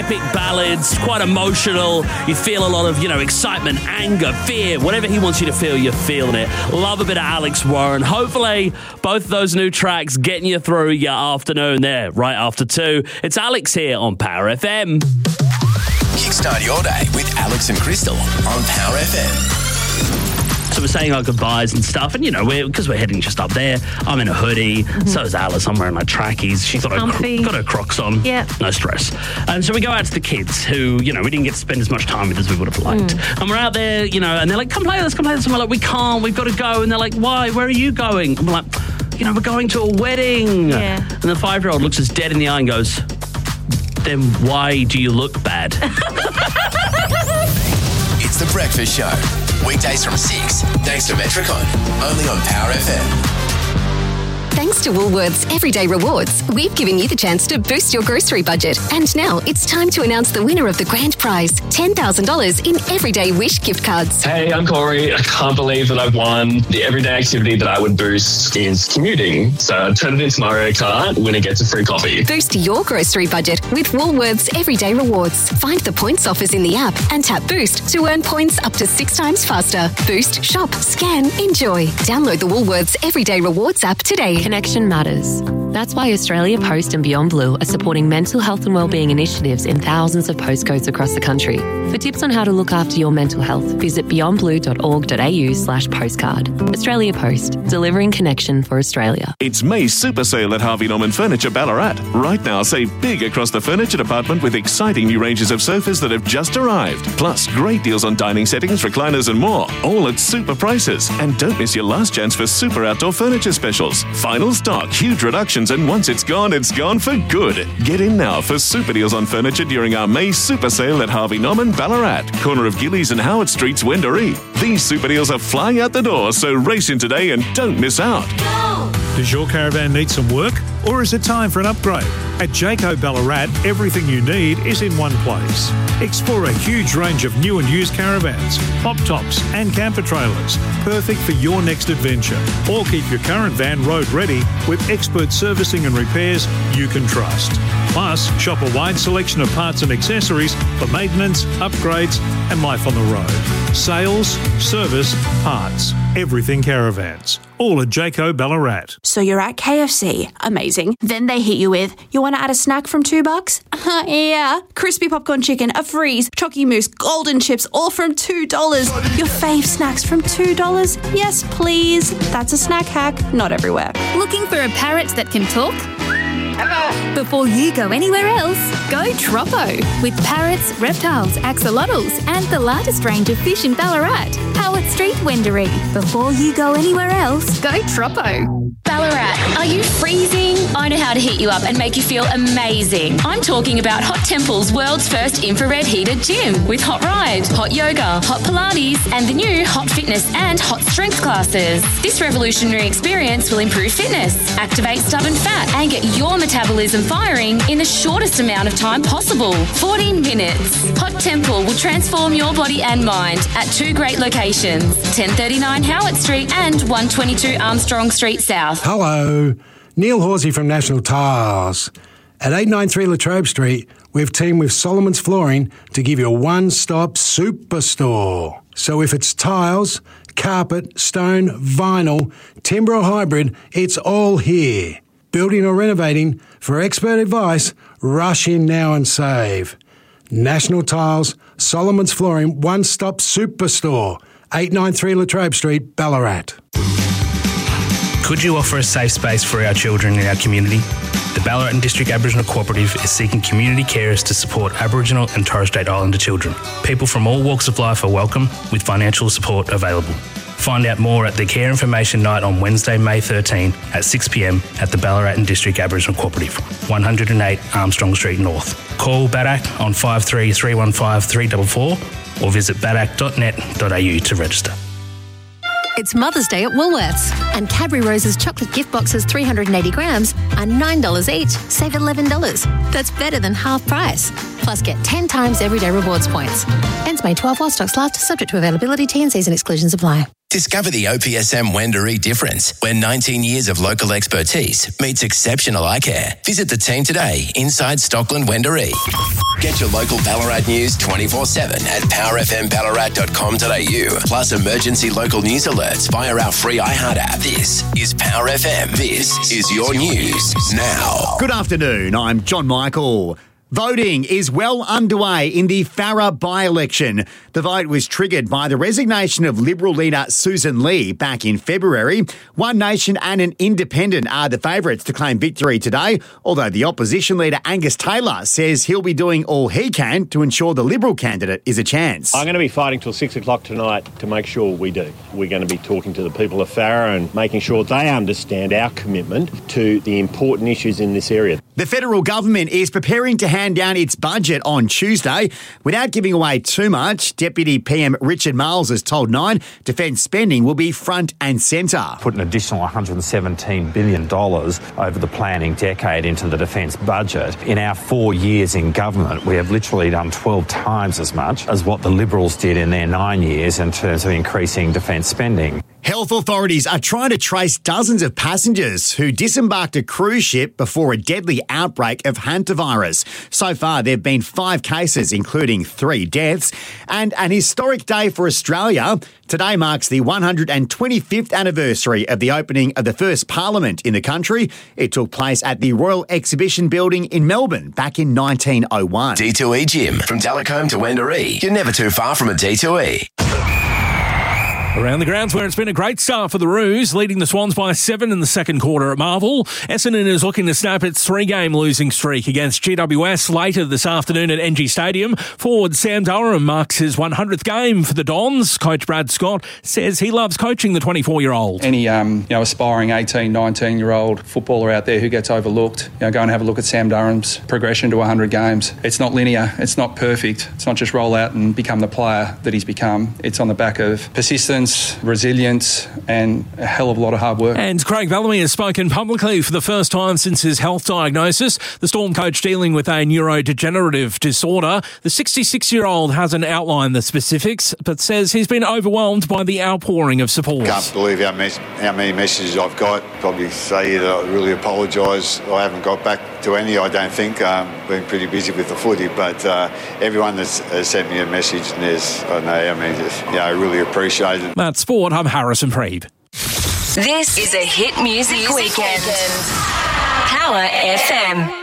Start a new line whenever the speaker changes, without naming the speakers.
epic ballads, quite emotional. You feel a lot of, excitement, anger, fear. Whatever he wants you to feel, you're feeling it. Love a bit of Alex Warren. Hopefully, both of those new tracks getting you through your afternoon there, right after 2. It's Alex here on Power FM.
Kickstart your day with Alex and Crystal on Power FM.
So we're saying our goodbyes and stuff, and because we're heading just up there. I'm in a hoodie, so is Alice. I'm wearing my trackies. She's got her Crocs on.
Yeah,
no stress. And so we go out to the kids who, we didn't get to spend as much time with as we would have liked. And we're out there, and they're like, come play with us. And we're like, we can't. We've got to go. And they're like, why? Where are you going? And we're like, we're going to a wedding.
Yeah.
And the 5-year-old looks us dead in the eye and goes, then why do you look bad?
It's The Breakfast Show. Weekdays from 6, thanks to Metricon. Only on Power FM.
Thanks to Woolworths Everyday Rewards, we've given you the chance to boost your grocery budget. And now it's time to announce the winner of the grand prize, $10,000 in Everyday Wish gift cards.
Hey, I'm Corey. I can't believe that I've won. The everyday activity that I would boost is commuting. So I turn it into Mario Kart, winner gets a free coffee.
Boost your grocery budget with Woolworths Everyday Rewards. Find the points offers in the app and tap Boost to earn points up to 6 times faster. Boost, shop, scan, enjoy. Download the Woolworths Everyday Rewards app today.
Connection matters. That's why Australia Post and Beyond Blue are supporting mental health and wellbeing initiatives in thousands of postcodes across the country. For tips on how to look after your mental health, visit beyondblue.org.au/postcard. Australia Post, delivering connection for Australia.
It's May's super sale at Harvey Norman Furniture Ballarat. Right now, save big across the furniture department with exciting new ranges of sofas that have just arrived. Plus, great deals on dining settings, recliners and more, all at super prices. And don't miss your last chance for super outdoor furniture specials. Final stock, huge reductions, and once it's gone for good. Get in now for super deals on furniture during our May super sale at Harvey Norman Ballarat, corner of Gillies and Howard Streets, Wendouree. These super deals are flying out the door, so race in today and don't miss out.
Does your caravan need some work, or is it time for an upgrade? At Jayco Ballarat, everything you need is in one place. Explore a huge range of new and used caravans, pop tops and camper trailers, perfect for your next adventure. Or keep your current van road ready with expert servicing and repairs you can trust. Plus, shop a wide selection of parts and accessories for maintenance, upgrades and life on the road. Sales, service, parts, everything caravans. All at Jayco Ballarat.
So you're at KFC. Amazing. Then they hit you with, you want to add a snack from $2? Yeah. Crispy popcorn chicken, a freeze, Chocky Mousse, golden chips, all from $2. Your fave snacks from $2? Yes, please. That's a snack hack. Not everywhere.
Looking for a parrot that can talk? Before you go anywhere else, go Troppo. With parrots, reptiles, axolotls and the largest range of fish in Ballarat. Howard Street, Wendouree. Before you go anywhere else, go Troppo.
Ballarat, are you freezing? I know how to heat you up and make you feel amazing. I'm talking about Hot Temple's world's first infrared heated gym with Hot Ride, Hot Yoga, Hot Pilates and the new Hot Fitness and Hot Strength classes. This revolutionary experience will improve fitness, activate stubborn fat and get your metabolism firing in the shortest amount of time possible, 14 minutes. Hot Temple will transform your body and mind at 2 great locations, 1039 Howard Street and 122 Armstrong Street South.
Hello, Neil Horsey from National Tiles. At 893 Latrobe Street, we've teamed with Solomon's Flooring to give you a one-stop superstore. So if it's tiles, carpet, stone, vinyl, timber or hybrid, it's all here. Building or renovating, for expert advice, rush in now and save. National Tiles, Solomon's Flooring, one-stop superstore, 893 Latrobe Street, Ballarat.
Could you offer a safe space for our children in our community? The Ballarat and District Aboriginal Cooperative is seeking community carers to support Aboriginal and Torres Strait Islander children. People from all walks of life are welcome, with financial support available. Find out more at the Care Information Night on Wednesday, May 13 at 6 p.m. at the Ballarat and District Aboriginal Cooperative, 108 Armstrong Street North. Call BADAC on 533153 344 or visit badac.net.au to register.
It's Mother's Day at Woolworths, and Cadbury Rose's chocolate gift boxes 380 grams are $9 each. Save $11. That's better than half price. Plus get 10 times everyday rewards points. Ends May 12 while stocks last, subject to availability, T&Cs and exclusions apply.
Discover the OPSM Wendouree difference, where 19 years of local expertise meets exceptional eye care. Visit the team today inside Stockland Wendouree. Get your local Ballarat news 24/7 at powerfmballarat.com.au. Plus emergency local news alerts via our free iHeart app. This is Power FM. This is your news now.
Good afternoon, I'm John Michael. Voting is well underway in the Farrer by-election. The vote was triggered by the resignation of Liberal leader Susan Lee back in February. One Nation and an Independent are the favourites to claim victory today, although the opposition leader Angus Taylor says he'll be doing all he can to ensure the Liberal candidate is a chance.
I'm going to be fighting till 6 o'clock tonight to make sure we do. We're going to be talking to the people of Farrer and making sure they understand our commitment to the important issues in this area.
The federal government is preparing to hand down its budget on Tuesday. Without giving away too much, Deputy PM Richard Marles has told Nine defence spending will be front and centre.
Put an additional $117 billion over the planning decade into the defence budget. In our 4 years in government, we have literally done 12 times as much as what the Liberals did in their 9 years in terms of increasing defence spending.
Health authorities are trying to trace dozens of passengers who disembarked a cruise ship before a deadly outbreak of hantavirus. So far, there have been 5 cases, including 3 deaths, and an historic day for Australia. Today marks the 125th anniversary of the opening of the first parliament in the country. It took place at the Royal Exhibition Building in Melbourne back in 1901.
D2E Gym. From Delacombe to Wendouree, you're never too far from a D2E.
Around the grounds where it's been a great start for the Roos, leading the Swans by 7 in the second quarter at Marvel. Essendon is looking to snap its 3-game losing streak against GWS later this afternoon at NG Stadium. Forward Sam Durham marks his 100th game for the Dons. Coach Brad Scott says he loves coaching the 24-year-old.
Any aspiring 18, 19-year-old footballer out there who gets overlooked, go and have a look at Sam Durham's progression to 100 games. It's not linear. It's not perfect. It's not just roll out and become the player that he's become. It's on the back of persistence, resilience and a hell of a lot of hard work.
And Craig Bellamy has spoken publicly for the first time since his health diagnosis. The Storm coach dealing with a neurodegenerative disorder. The 66-year-old hasn't outlined the specifics, but says he's been overwhelmed by the outpouring of support.
Can't believe how many messages I've got. Probably say that I really apologise. I haven't got back to any, I don't think. Been pretty busy with the footy, but everyone that's sent me a message, and I really appreciate it.
That's sport. I'm Harrison Preeb.
This is a hit music weekend. Power FM.